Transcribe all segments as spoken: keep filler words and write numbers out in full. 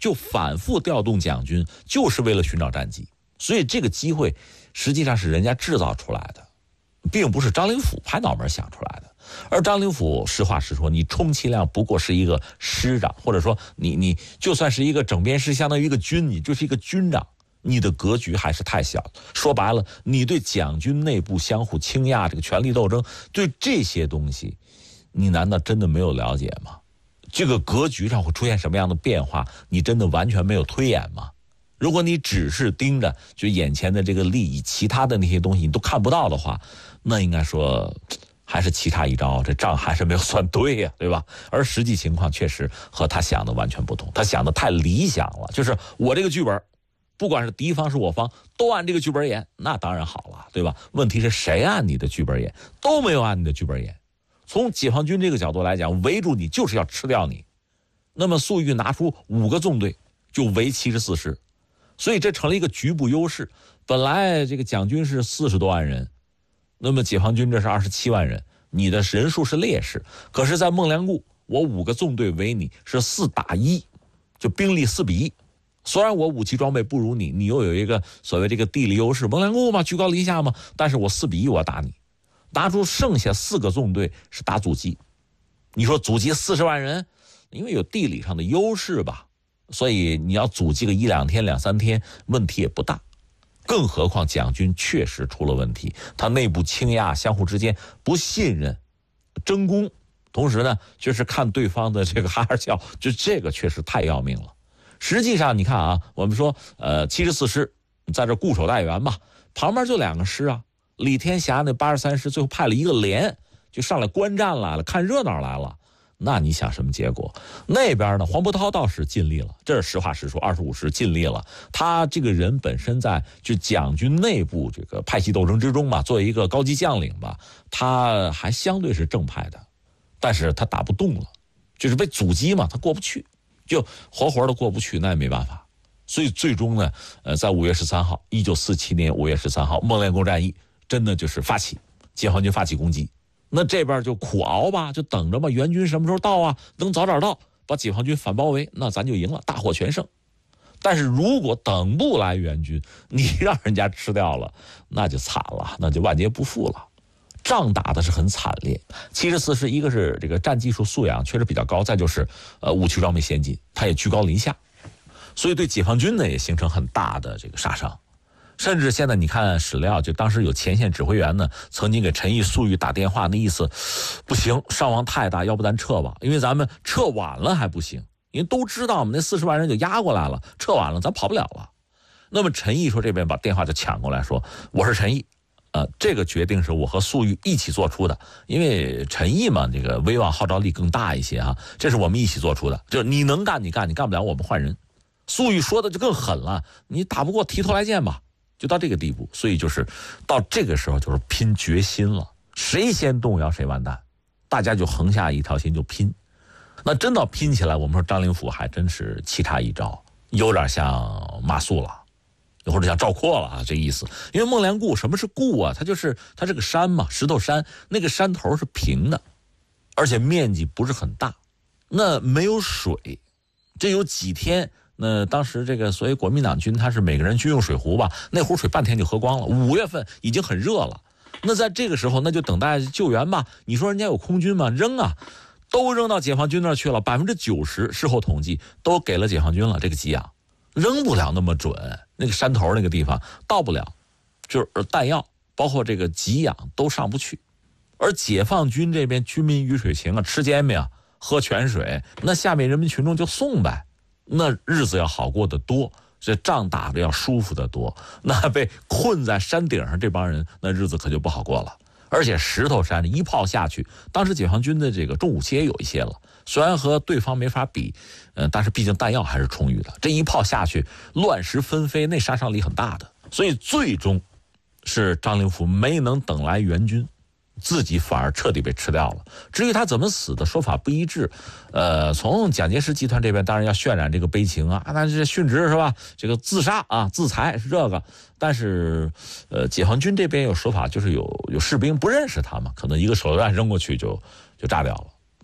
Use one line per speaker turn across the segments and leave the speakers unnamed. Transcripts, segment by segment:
就反复调动蒋军，就是为了寻找战机。所以这个机会实际上是人家制造出来的，并不是张灵甫拍脑门想出来的。而张灵甫实话实说，你充其量不过是一个师长，或者说你你就算是一个整编师，相当于一个军，你就是一个军长，你的格局还是太小了。说白了，你对蒋军内部相互倾轧，这个权力斗争，对这些东西，你难道真的没有了解吗？这个格局上会出现什么样的变化，你真的完全没有推演吗？如果你只是盯着就眼前的这个利益，其他的那些东西你都看不到的话，那应该说还是棋差一招，这账还是没有算对呀，对吧？而实际情况确实和他想的完全不同，他想的太理想了，就是我这个剧本，不管是敌方是我方，都按这个剧本演，那当然好了，对吧？问题是谁按你的剧本演？都没有按你的剧本演。从解放军这个角度来讲，围住你就是要吃掉你。那么粟裕拿出五个纵队就围七十四师，所以这成了一个局部优势。本来这个蒋军是四十多万人，那么解放军这是二十七万人，你的人数是劣势。可是在孟良崮，我五个纵队围你是四打一，就兵力四比一。虽然我武器装备不如你，你又有一个所谓这个地理优势，孟良崮嘛，居高临下嘛，但是我四比一我打你。拿出剩下四个纵队是打阻击，你说阻击四十万人，因为有地理上的优势吧，所以你要阻击个一两天两三天问题也不大。更何况蒋军确实出了问题，他内部倾轧，相互之间不信任，争功，同时呢就是看对方的这个哈哈笑，就这个确实太要命了。实际上你看啊，我们说呃七十四师在这固守待援吧，旁边就两个师啊，李天霞那八十三师最后派了一个连，就上来观战来了，看热闹来了。那你想什么结果？那边呢，黄伯韬倒是尽力了，这是实话实说，二十五师尽力了。他这个人本身在就蒋军内部这个派系斗争之中嘛，作为一个高级将领吧，他还相对是正派的，但是他打不动了，就是被阻击嘛，他过不去，就活活的过不去，那也没办法。所以最终呢，呃，在五月十三号，一九四七年五月十三号，孟良崮战役真的就是发起，解放军发起攻击。那这边就苦熬吧，就等着吧，援军什么时候到啊？能早点到，把解放军反包围，那咱就赢了，大获全胜。但是如果等不来援军，你让人家吃掉了，那就惨了，那就万劫不复了。仗打的是很惨烈。七十四师一个是这个战技术素养确实比较高，再就是呃武器装备先进，他也居高临下，所以对解放军呢也形成很大的这个杀伤。甚至现在你看史料，就当时有前线指挥员呢，曾经给陈毅、粟裕打电话，那意思不行，伤亡太大，要不咱撤吧，因为咱们撤晚了还不行，因为都知道我们那四十万人就压过来了，撤晚了咱跑不了了。那么陈毅说这边把电话就抢过来说，我是陈毅，呃，这个决定是我和粟裕一起做出的，因为陈毅嘛，这个威望号召力更大一些哈，这是我们一起做出的，就是你能干你干，你干不了我们换人。粟裕说的就更狠了，你打不过提头来见吧。就到这个地步，所以就是到这个时候就是拼决心了，谁先动摇谁完蛋，大家就横下一条心就拼。那真到拼起来，我们说张灵甫还真是棋差一招，有点像马谡了，或者像赵括了啊，这意思。因为孟良崮什么是崮啊？它就是它是个山嘛，石头山，那个山头是平的，而且面积不是很大，那没有水，这有几天。那当时这个所谓国民党军，他是每个人军用水壶吧，那壶水半天就喝光了。五月份已经很热了，那在这个时候，那就等待救援吧。你说人家有空军吗？扔啊，都扔到解放军那儿去了，百分之九十事后统计都给了解放军了。这个给养扔不了那么准，那个山头那个地方到不了，就是弹药包括这个给养都上不去。而解放军这边军民鱼水情啊，吃煎饼喝泉水，那下面人民群众就送呗。那日子要好过得多，这仗打着要舒服得多。那被困在山顶上这帮人，那日子可就不好过了。而且石头山一炮下去，当时解放军的这个重武器也有一些了，虽然和对方没法比，呃，但是毕竟弹药还是充裕的。这一炮下去，乱石纷飞，那杀伤力很大的。所以最终是张灵甫没能等来援军，自己反而彻底被吃掉了。至于他怎么死的说法不一致，呃，从蒋介石集团这边当然要渲染这个悲情啊，那是殉职是吧？这个自杀啊，自裁是这个。但是，呃，解放军这边有说法，就是有有士兵不认识他嘛，可能一个手榴弹扔过去就就炸掉了。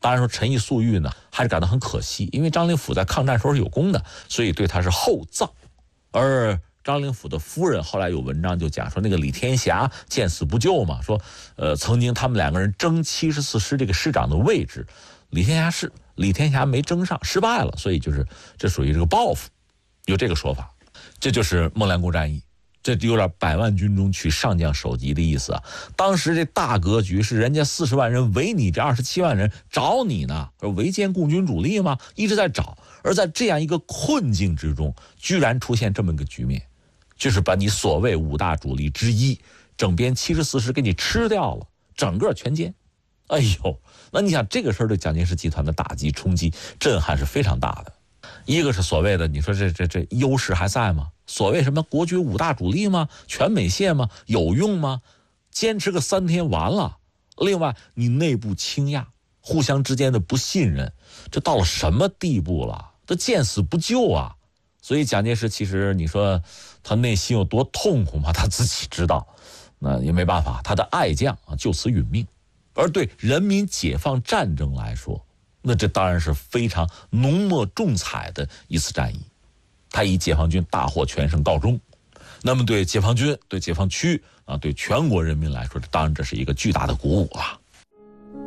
当然说陈毅粟裕呢，还是感到很可惜，因为张灵甫在抗战时候是有功的，所以对他是厚葬。而张灵甫的夫人后来有文章就讲说，那个李天霞见死不救嘛，说呃曾经他们两个人争七十四师这个师长的位置，李天霞是李天霞没争上，失败了，所以就是这属于这个报复，有这个说法。这就是孟良崮战役，这有点百万军中取上将首级的意思啊。当时这大格局是人家四十万人围你这二十七万人找你呢，围歼共军主力嘛，一直在找。而在这样一个困境之中，居然出现这么一个局面，就是把你所谓五大主力之一整编七十四师给你吃掉了，整个全歼。哎呦，那你想这个事儿对蒋介石集团的打击冲击震撼是非常大的。一个是所谓的你说这这这优势还在吗？所谓什么国军五大主力吗？全美械吗？有用吗？坚持个三天完了。另外你内部倾轧，互相之间的不信任，这到了什么地步了？这见死不救啊！所以蒋介石其实你说他内心有多痛苦吗？他自己知道，那也没办法，他的爱将啊就此殒命。而对人民解放战争来说，那这当然是非常浓墨重彩的一次战役，他以解放军大获全胜告终。那么对解放军、对解放区啊、对全国人民来说，当然这是一个巨大的鼓舞了。